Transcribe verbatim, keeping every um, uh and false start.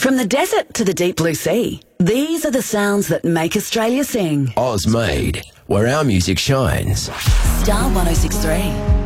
From the desert to the deep blue sea, these are the sounds that make Australia sing. Oz made, where our music shines. Star one oh six point three.